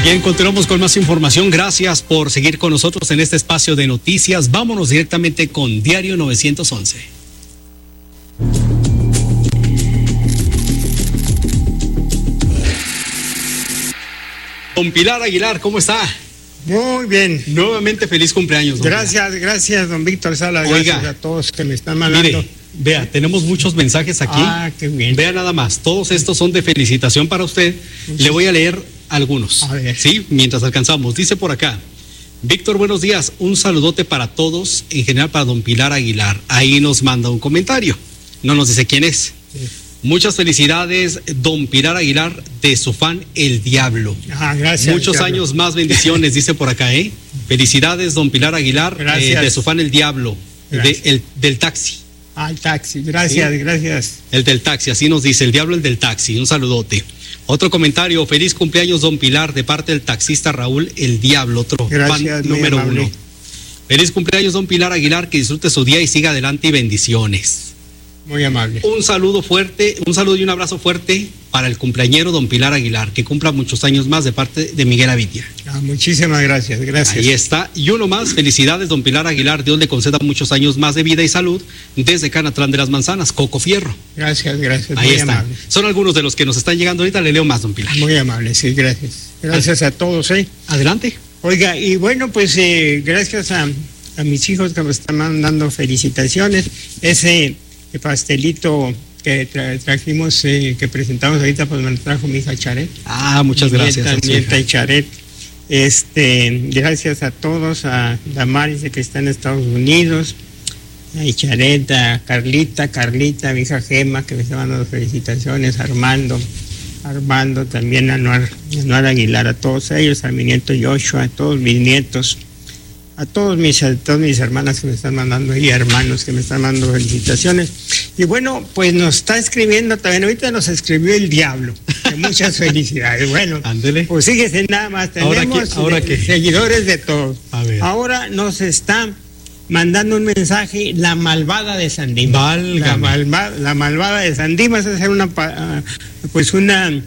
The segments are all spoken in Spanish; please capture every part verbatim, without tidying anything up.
Bien, continuamos con más información. Gracias por seguir con nosotros en este espacio de noticias. Vámonos directamente con Diario novecientos once. Don Pilar Aguilar, ¿cómo está? Muy bien. Nuevamente feliz cumpleaños. Don gracias, Pilar. Gracias, don Víctor Salas. Oiga, gracias a todos que me están mandando. Mire, vea, tenemos muchos mensajes aquí. Ah, qué bien. Vea nada más, todos estos son de felicitación para usted. Le voy a leer algunos. A ver. Sí, mientras alcanzamos. Dice por acá: Víctor, buenos días. Un saludote para todos, en general para don Pilar Aguilar. Ahí nos manda un comentario. No nos dice quién es. Sí. Muchas felicidades, don Pilar Aguilar, de su fan El Diablo. Ah, gracias. Muchos Diablo. años más, bendiciones, dice por acá, ¿eh? Felicidades, don Pilar Aguilar, eh, de su fan El Diablo, de, el, del taxi. Ah, el taxi, gracias, ¿Sí? Gracias. El del taxi, así nos dice, El Diablo, el del taxi, un saludote. Otro comentario: feliz cumpleaños, don Pilar, de parte del taxista Raúl El Diablo, otro gracias, fan número amable. uno. Feliz cumpleaños, don Pilar Aguilar, que disfrute su día y siga adelante y bendiciones. Muy amable. Un saludo fuerte, un saludo y un abrazo fuerte para el cumpleañero don Pilar Aguilar, que cumpla muchos años más, de parte de Miguel Avidia. Ah, muchísimas gracias, gracias. Ahí está. Y uno más: felicidades, don Pilar Aguilar, Dios le conceda muchos años más de vida y salud, desde Canatlán de las Manzanas, Coco Fierro. Gracias, gracias. Ahí muy está. amable. Son algunos de los que nos están llegando ahorita, le leo más, don Pilar. Muy amable, sí, gracias. Gracias a todos, ¿eh? Adelante. Oiga, y bueno, pues eh, gracias a, a mis hijos que me están mandando felicitaciones. Ese el pastelito que tra trajimos, eh, que presentamos ahorita, pues me lo trajo mi hija Charet. Ah, muchas mi gracias. Nieta, nieta y Charet. Este, gracias a todos, a Damaris, que está en Estados Unidos, a Charet, a Carlita, Carlita, mi hija Gema, que me está mandando felicitaciones, Armando, Armando, también a Anuar, Anuar Aguilar, a todos ellos, a mi nieto Joshua, a todos mis nietos, a todos mis, a todas mis hermanas que me están mandando y hermanos que me están mandando felicitaciones. Y bueno, pues nos está escribiendo también, ahorita nos escribió El Diablo. Muchas felicidades. Bueno, ándele. Pues síguese nada más, tenemos ¿Ahora qué? ¿Ahora qué? seguidores de todos. A ver. Ahora nos está mandando un mensaje la malvada de San Dimas. Válgame. La, malva, la malvada de San Dimas es una, pues una eh,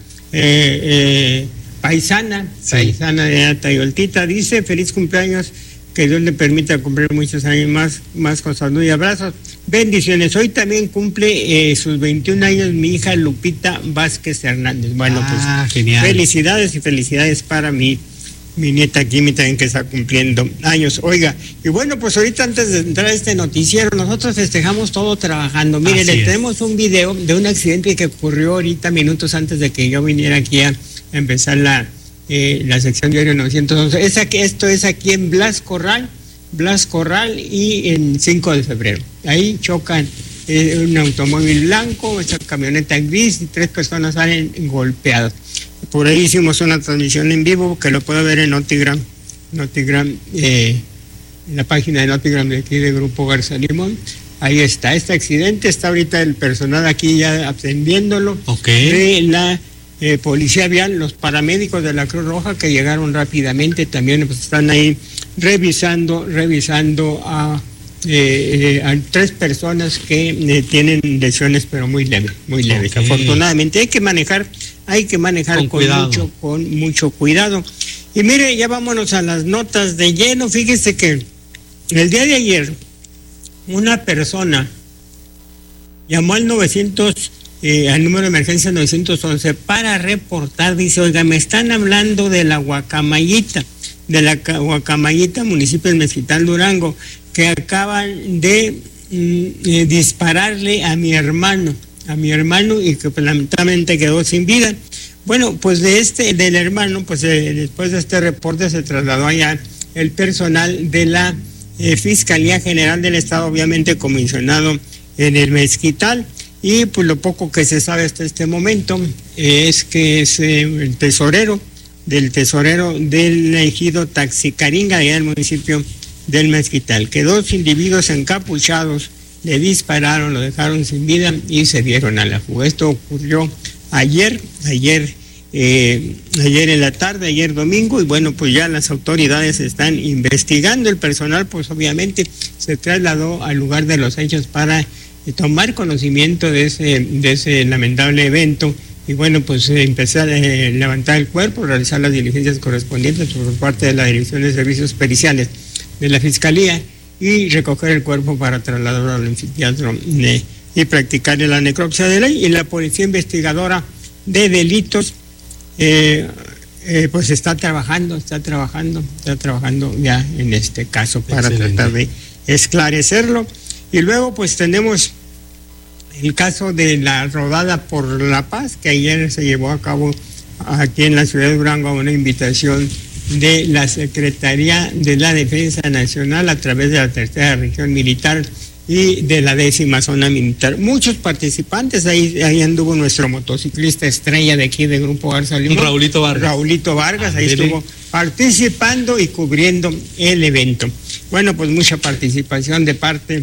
eh, paisana, sí. paisana de Atayoltita. Dice: feliz cumpleaños, que Dios le permita cumplir muchos años más, más con salud y abrazos. Bendiciones. Hoy también cumple eh, sus veintiún años mi hija Lupita Vázquez Hernández. Bueno, ah, pues genial. Felicidades y felicidades para mi, mi nieta Kimi también, que está cumpliendo años. Oiga, y bueno, pues ahorita antes de entrar a este noticiero, nosotros festejamos todo trabajando. Mire, Así le es. tenemos un video de un accidente que ocurrió ahorita minutos antes de que yo viniera aquí a empezar la Eh, la sección Diario novecientos once. Es aquí, esto es aquí en Blas Corral, Blas Corral y en cinco de febrero. Ahí chocan eh, un automóvil blanco, esa camioneta gris, y tres personas salen golpeadas. Por ahí hicimos una transmisión en vivo que lo puede ver en Notigram, Notigram, eh, en la página de Notigram de aquí de Grupo Garza Limón. Ahí está este accidente, está ahorita el personal aquí ya atendiéndolo. Ok. De la Eh, policía vial, los paramédicos de la Cruz Roja que llegaron rápidamente también, pues están ahí revisando, revisando a, eh, eh, a tres personas que eh, tienen lesiones pero muy leves, muy leves. Okay. Afortunadamente hay que manejar, hay que manejar con, con cuidado. mucho, con mucho cuidado. Y mire, ya vámonos a las notas de lleno. Fíjese que el día de ayer una persona llamó al novecientos Eh, al número de emergencia novecientos once para reportar, dice: oiga, me están hablando de la Guacamayita, de la Guacamayita, municipio del Mezquital, Durango, que acaban de mm, eh, dispararle a mi hermano, a mi hermano, y que pues, lamentablemente quedó sin vida. Bueno, pues de este, del hermano, pues eh, después de este reporte se trasladó allá el personal de la eh, Fiscalía General del Estado, obviamente comisionado en el Mezquital. Y pues lo poco que se sabe hasta este momento es que es eh, el tesorero, del tesorero del ejido Taxicaringa, allá del municipio del Mezquital, que dos individuos encapuchados le dispararon, lo dejaron sin vida y se dieron a la fuga. Esto ocurrió ayer, ayer, eh, ayer en la tarde, ayer domingo, y bueno, pues ya las autoridades están investigando. El personal, pues obviamente, se trasladó al lugar de los hechos para tomar conocimiento de ese, de ese lamentable evento y bueno, pues eh, empezar a eh, levantar el cuerpo, realizar las diligencias correspondientes por parte de la Dirección de Servicios Periciales de la Fiscalía y recoger el cuerpo para trasladarlo al anfiteatro eh, y practicar la necropsia de ley. Y la Policía Investigadora de Delitos eh, eh, pues está trabajando, está trabajando, está trabajando ya en este caso para Excelente. tratar de esclarecerlo. Y luego pues tenemos el caso de la rodada por la paz, que ayer se llevó a cabo aquí en la ciudad de Durango a una invitación de la Secretaría de la Defensa Nacional a través de la tercera región militar y de la décima zona militar. Muchos participantes, ahí, ahí anduvo nuestro motociclista estrella de aquí de Grupo Garza Limón, Raulito Vargas. Raulito Vargas, ah, ahí estuvo participando y cubriendo el evento. Bueno, pues mucha participación de parte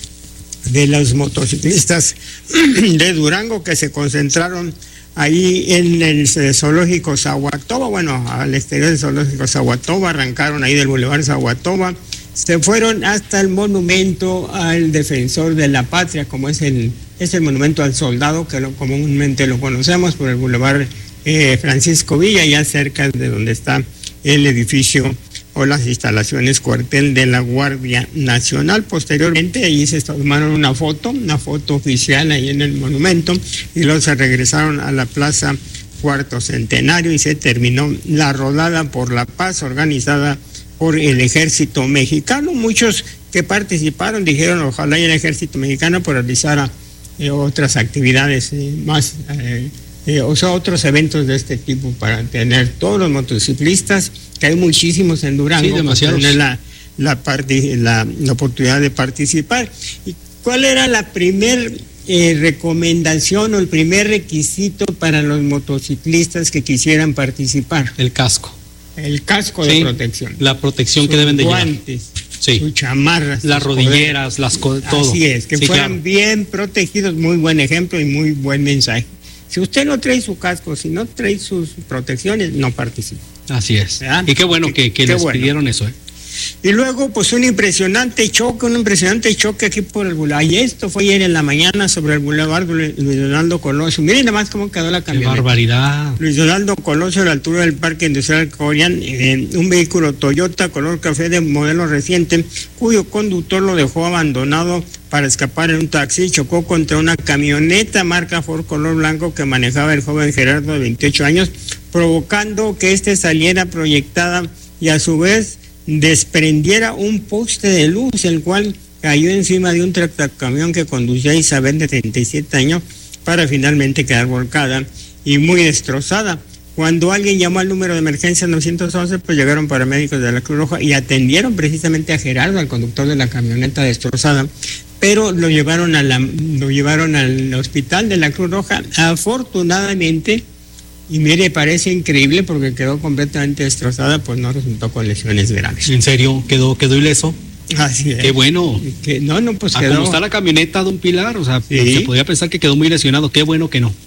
de los motociclistas de Durango que se concentraron ahí en el zoológico Zahuatoba, bueno, al exterior del zoológico Zahuatoba, arrancaron ahí del Boulevard Zahuatoba, se fueron hasta el monumento al defensor de la patria, como es el, es el monumento al soldado, que lo, comúnmente lo conocemos por el Boulevard eh, Francisco Villa, ya cerca de donde está el edificio o las instalaciones cuartel de la Guardia Nacional. Posteriormente allí se tomaron una foto, una foto oficial ahí en el monumento, y luego se regresaron a la Plaza Cuarto Centenario y se terminó la rodada por la paz organizada por el Ejército Mexicano. Muchos que participaron dijeron ojalá y el Ejército Mexicano pues realizara eh, otras actividades eh, más, eh, eh, o sea, otros eventos de este tipo para tener todos los motociclistas, que hay muchísimos en Durango, sí, demasiados, tener la, la, la, la oportunidad de participar. ¿Y cuál era la primer eh, recomendación o el primer requisito para los motociclistas que quisieran participar? El casco. El casco sí, de protección. La protección sus que deben de llevar. Guantes, sí. Sus chamarras. Las sus rodilleras, las co- todo. Así es, que sí, fueran claro. bien protegidos, muy buen ejemplo y muy buen mensaje. Si usted no trae su casco, si no trae sus protecciones, no participa. Así es. ¿verdad? Y qué bueno que, que qué les bueno. pidieron eso, ¿eh? Y luego, pues un impresionante choque, un impresionante choque aquí por el Boulevard. Y esto fue ayer en la mañana sobre el Boulevard Luis Donaldo Colosio. Miren nada más cómo quedó la camioneta. ¡Qué barbaridad! Luis Donaldo Colosio, a la altura del Parque Industrial Corian, eh, un vehículo Toyota color café de modelo reciente, cuyo conductor lo dejó abandonado para escapar en un taxi, chocó contra una camioneta marca Ford color blanco que manejaba el joven Gerardo de veintiocho años, provocando que este saliera proyectada y a su vez desprendiera un poste de luz, el cual cayó encima de un tractocamión que conducía Isabel de treinta y siete años para finalmente quedar volcada y muy destrozada. Cuando alguien llamó al número de emergencia nueve once, pues llegaron paramédicos de la Cruz Roja y atendieron precisamente a Gerardo, al conductor de la camioneta destrozada, pero lo llevaron a la, lo llevaron al hospital de la Cruz Roja. Afortunadamente, y mire, parece increíble porque quedó completamente destrozada, pues no resultó con lesiones graves. ¿En serio? ¿Quedó, quedó ileso? Así es. ¡Qué bueno! Que, no, no, pues ah, quedó. como está la camioneta, don Pilar, o sea, sí. Se podría pensar que quedó muy lesionado. ¡Qué bueno que no!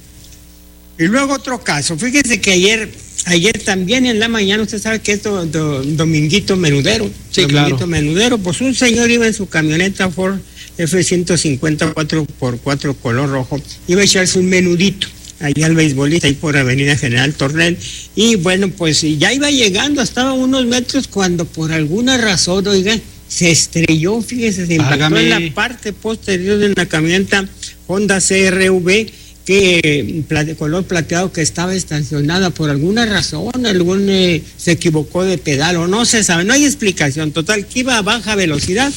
Y luego otro caso. Fíjese que ayer, ayer también en la mañana, usted sabe que es do, do, Dominguito Menudero. Sí, Dominguito claro. Menudero, pues un señor iba en su camioneta Ford F ciento cincuenta cuatro por cuatro color rojo, iba a echarse un menudito allá al beisbolista, ahí por Avenida General Tornel, y bueno, pues ya iba llegando, estaba a unos metros cuando por alguna razón, oiga, se estrelló, fíjese, se impactó Hágame. en la parte posterior de una camioneta Honda C R V que de color plateado que estaba estacionada por alguna razón, algún eh, se equivocó de pedal o no se sabe, no hay explicación, total, que iba a baja velocidad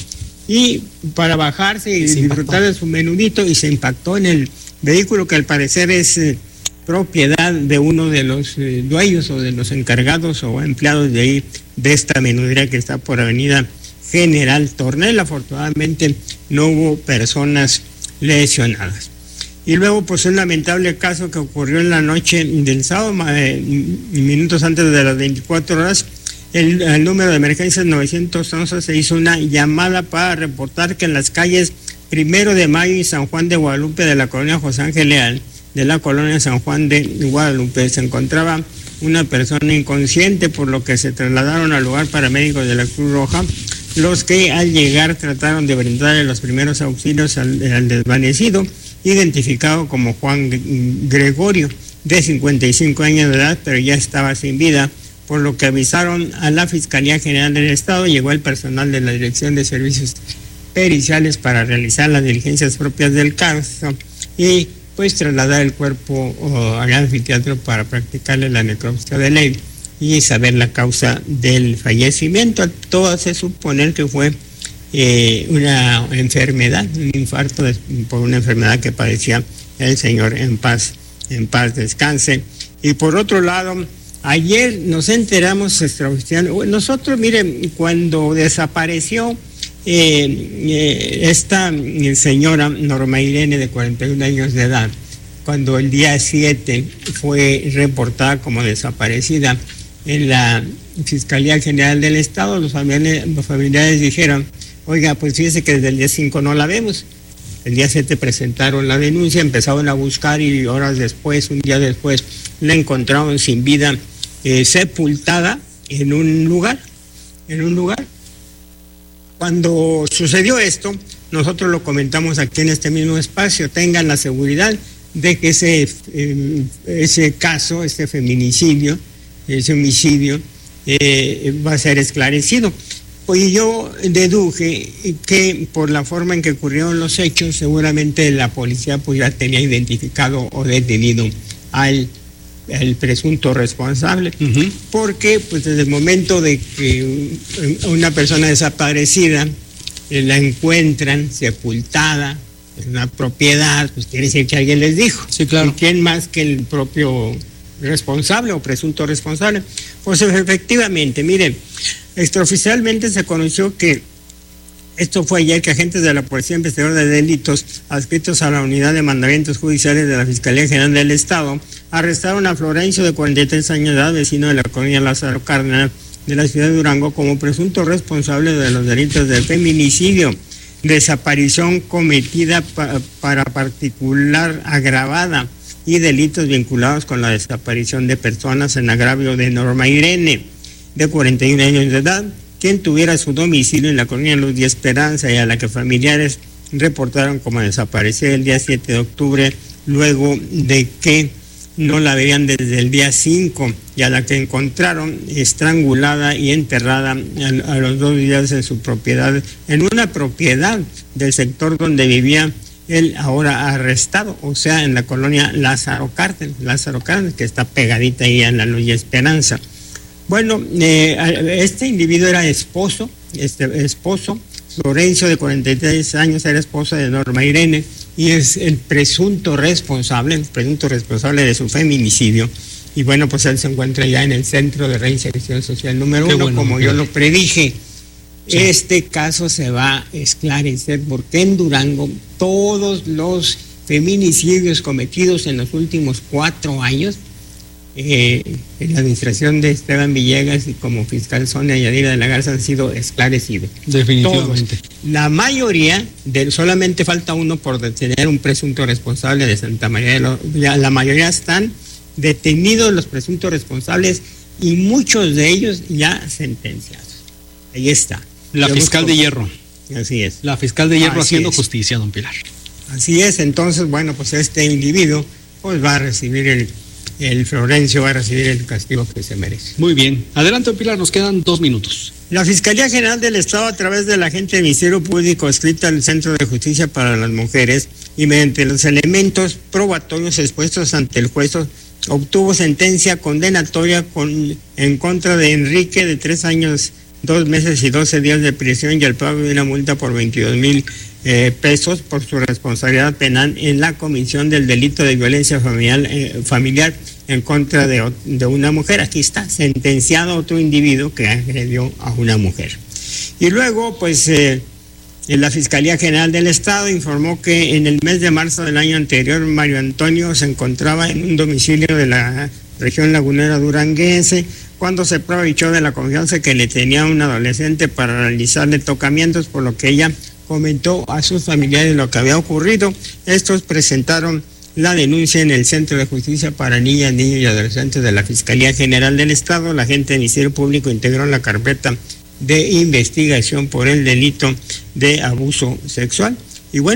y para bajarse y disfrutar de su menudito y se impactó en el vehículo que al parecer es eh, propiedad de uno de los eh, dueños o de los encargados o empleados de ahí, de esta menudería que está por Avenida General Tornel. Afortunadamente no hubo personas lesionadas. Y luego, pues, un lamentable caso que ocurrió en la noche del sábado, eh, minutos antes de las veinticuatro horas, el, el número de emergencias nueve once se hizo una llamada para reportar que en las calles Primero de Mayo y San Juan de Guadalupe de la colonia José Ángel Leal, de la colonia San Juan de Guadalupe, se encontraba una persona inconsciente, por lo que se trasladaron al lugar paramédicos de la Cruz Roja, los que al llegar trataron de brindarle los primeros auxilios al, al desvanecido, identificado como Juan Gregorio. de cincuenta y cinco años de edad, pero ya estaba sin vida, por lo que avisaron a la Fiscalía General del Estado. Llegó el personal de la Dirección de Servicios Periciales para realizar las diligencias propias del caso y pues trasladar el cuerpo oh, al anfiteatro para practicarle la necropsia de ley y saber la causa del fallecimiento. Todo hace suponer que fue eh, una enfermedad, un infarto de, por una enfermedad que padecía el señor. En paz, en paz descanse. Y por otro lado, ayer nos enteramos, nosotros, miren, cuando desapareció eh, eh, esta señora Norma Irene, de cuarenta y un años de edad, cuando el día siete fue reportada como desaparecida en la Fiscalía General del Estado, los familiares, los familiares dijeron, oiga, pues fíjese que desde el día cinco no la vemos. El día siete presentaron la denuncia, empezaron a buscar y horas después, un día después, la encontraron sin vida, eh, sepultada en un lugar, en un lugar. Cuando sucedió esto, nosotros lo comentamos aquí en este mismo espacio. Tengan la seguridad de que ese, eh, ese caso, este feminicidio, ese homicidio, eh, va a ser esclarecido. Pues yo deduje que por la forma en que ocurrieron los hechos, seguramente la policía pues ya tenía identificado o detenido al, al presunto responsable, uh-huh. porque pues desde el momento de que una persona desaparecida eh, la encuentran sepultada en una propiedad, pues quiere decir que alguien les dijo. Sí, claro. ¿Y quién más que el propio responsable o presunto responsable? Pues efectivamente, miren, extraoficialmente se conoció que esto fue ayer, que agentes de la Policía Investigadora de Delitos adscritos a la Unidad de Mandamientos Judiciales de la Fiscalía General del Estado arrestaron a Florencio, de cuarenta y tres años de edad, vecino de la colonia Lázaro Cárdenas de la ciudad de Durango, como presunto responsable de los delitos de feminicidio, desaparición cometida pa- para particular agravada y delitos vinculados con la desaparición de personas en agravio de Norma Irene, de cuarenta y un años de edad, quien tuviera su domicilio en la colonia Luz y Esperanza, y a la que familiares reportaron como desaparecida el día siete de octubre, luego de que no la veían desde el día cinco, y a la que encontraron estrangulada y enterrada a, a los dos días en su propiedad, en una propiedad del sector donde vivía el ahora arrestado, o sea, en la colonia Lázaro Cárdenas, Lázaro Cárdenas, que está pegadita ahí en la Luz y Esperanza. Bueno, eh, este individuo era esposo, este esposo, Florencio, de cuarenta y tres años, era esposo de Norma Irene, y es el presunto responsable, el presunto responsable de su feminicidio. Y bueno, pues él se encuentra ya en el Centro de Reinserción Social número Qué uno, bueno, como yo lo predije. Sí. Este caso se va a esclarecer porque en Durango todos los feminicidios cometidos en los últimos cuatro años, Eh, en la administración de Esteban Villegas y como fiscal Sonia Yadira de la Garza, han sido esclarecidos. Definitivamente. Todos. La mayoría, de, solamente falta uno por detener un presunto responsable de Santa María de los, ya, la mayoría están detenidos los presuntos responsables y muchos de ellos ya sentenciados. Ahí está. La Yo fiscal busco, de Hierro. Así es. La fiscal de Hierro Así haciendo es. justicia, don Pilar. Así es. Entonces, bueno, pues este individuo pues va a recibir el el Florencio va a recibir el castigo que se merece. Muy bien. Adelante, Pilar, nos quedan dos minutos. La Fiscalía General del Estado, a través del agente del Ministerio Público adscrito al Centro de Justicia para las Mujeres, y mediante los elementos probatorios expuestos ante el juez, obtuvo sentencia condenatoria con, en contra de Enrique, de tres años, dos meses y doce días de prisión, y el pago de una multa por veintidós mil eh, pesos por su responsabilidad penal en la comisión del delito de violencia familiar, eh, familiar en contra de, de una mujer. Aquí está sentenciado otro individuo que agredió a una mujer. Y luego, pues, eh, la Fiscalía General del Estado informó que en el mes de marzo del año anterior, Mario Antonio se encontraba en un domicilio de la región lagunera duranguense, cuando se aprovechó de la confianza que le tenía un adolescente para realizarle tocamientos, por lo que ella comentó a sus familiares lo que había ocurrido. Estos presentaron la denuncia en el Centro de Justicia para Niñas, Niños y Adolescentes de la Fiscalía General del Estado. La agente del Ministerio Público integró la carpeta de investigación por el delito de abuso sexual. Y bueno,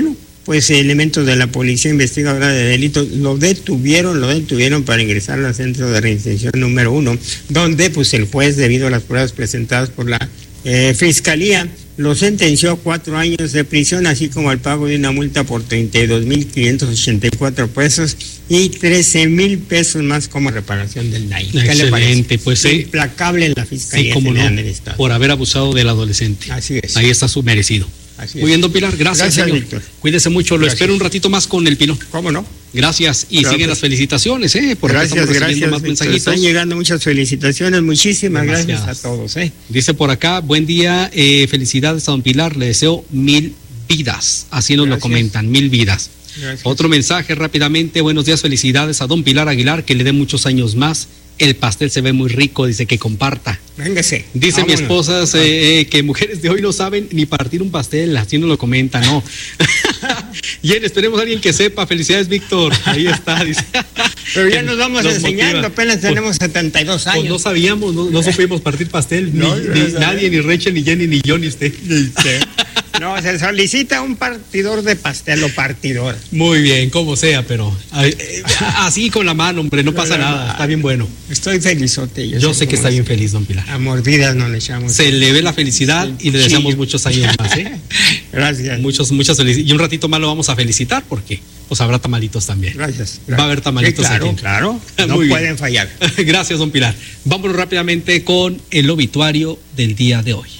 pues elementos de la policía investigadora de delitos lo detuvieron, lo detuvieron para ingresar al centro de reinserción número uno, donde pues el juez, debido a las pruebas presentadas por la eh, fiscalía, lo sentenció a cuatro años de prisión, así como al pago de una multa por treinta y dos mil quinientos ochenta y cuatro pesos y trece mil pesos más como reparación del daño. Excelente, pues sí. Implacable en la Fiscalía sí, General no, del Estado. Por haber abusado del adolescente. Así es. Ahí está su merecido. Así Muy bien, don Pilar, gracias, gracias señor. Víctor. Cuídese mucho, lo Gracias. espero un ratito más con el Pino. ¿Cómo no? Gracias, y Gracias. siguen las felicitaciones, ¿eh? Por gracias, acá estamos recibiendo gracias, más Víctor. mensajitos. Están llegando muchas felicitaciones, muchísimas Demasiadas. gracias a todos, ¿eh? Dice por acá, buen día, eh, felicidades a don Pilar, le deseo mil vidas, así nos Gracias. lo comentan, mil vidas. Gracias. Otro mensaje rápidamente, buenos días, felicidades a don Pilar Aguilar, que le dé muchos años más. El pastel se ve muy rico, dice que comparta. Véngase. Dice Vámonos. mi esposa eh, eh, que mujeres de hoy no saben ni partir un pastel, así nos lo comenta, ¿no? Bien, esperemos a alguien que sepa. Felicidades, Víctor. Ahí está, dice. Pero ya nos vamos Nos enseñando, motiva. apenas Pues- tenemos setenta y dos años. Pues no sabíamos, no, no supimos partir pastel, ni, No, ni no sabía. nadie, ni Rachel, ni Jenny, ni yo, ni usted. No, se solicita un partidor de pastel o partidora. Muy bien, como sea, pero eh, eh, así con la mano, hombre, no pasa nada, está bien bueno. Estoy felizote. Yo sé que cómo está es. bien feliz, don Pilar. A mordidas no le echamos. Se le ve la felicidad y le deseamos Sí. muchos años más, ¿eh? Gracias. Muchos, muchas felicidades. Y un ratito más lo vamos a felicitar porque pues habrá tamalitos también. Gracias. Va a haber tamalitos Sí, claro, aquí. claro. No Muy bien. pueden fallar. Gracias, don Pilar. Vámonos rápidamente con el obituario del día de hoy.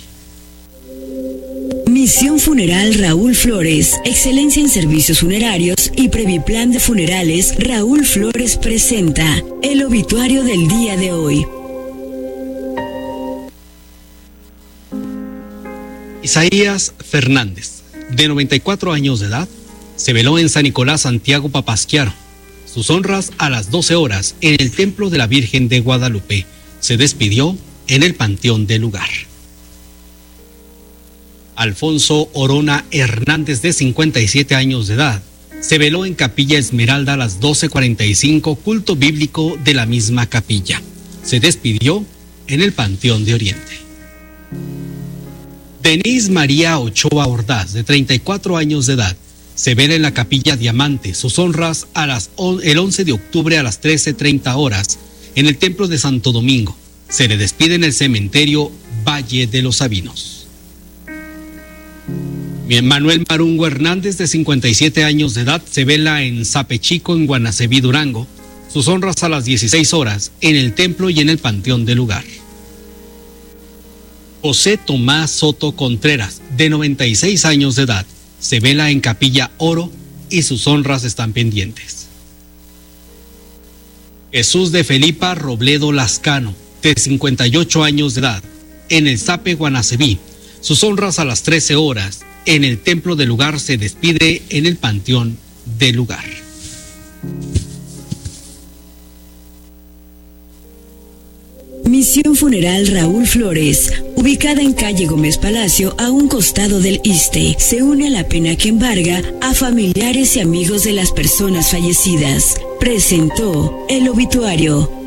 Misión Funeral Raúl Flores, excelencia en servicios funerarios y Previplan de Funerales Raúl Flores presenta el obituario del día de hoy. Isaías Fernández, de noventa y cuatro años de edad, se veló en San Nicolás, Santiago Papasquiaro. Sus honras a las doce horas en el Templo de la Virgen de Guadalupe. Se despidió en el Panteón del lugar. Alfonso Orona Hernández, de cincuenta y siete años de edad, se veló en Capilla Esmeralda a las doce cuarenta y cinco, culto bíblico de la misma capilla. Se despidió en el Panteón de Oriente. Denise María Ochoa Ordaz, de treinta y cuatro años de edad, se vela en la Capilla Diamante. Sus honras a las on, el once de octubre a las trece treinta horas en el Templo de Santo Domingo. Se le despide en el cementerio Valle de los Sabinos. Manuel Marungo Hernández, de cincuenta y siete años de edad, se vela en Zapechico, en Guanaceví, Durango. Sus honras a las dieciséis horas en el templo y en el panteón del lugar. José Tomás Soto Contreras, de noventa y seis años de edad, se vela en Capilla Oro y sus honras están pendientes. Jesús de Felipa Robledo Lascano, de cincuenta y ocho años de edad, en el Zape, Guanaceví. Sus honras a las trece horas en el templo del lugar. Se despide en el panteón del lugar. Misión Funeral Raúl Flores, ubicada en calle Gómez Palacio, a un costado del ISSSTE, se une a la pena que embarga a familiares y amigos de las personas fallecidas. Presentó el obituario.